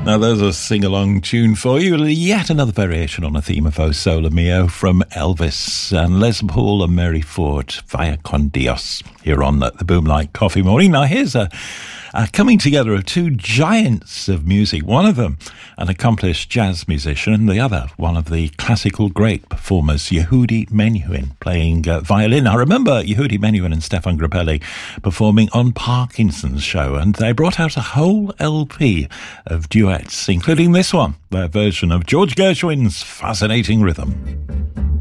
Now there's a sing-along tune for you, yet another variation on a theme of O Sole Mio from Elvis and Les Paul and Mary Ford, Vaya con Dios, here on the Boomlight Coffee Morning. Now here's a coming together of two giants of music, one of them an accomplished jazz musician and the other one of the classical great performers, Yehudi Menuhin, playing violin. I remember Yehudi Menuhin and Stefan Grappelli performing on Parkinson's show, and they brought out a whole LP of duets, including this one, their version of George Gershwin's Fascinating Rhythm.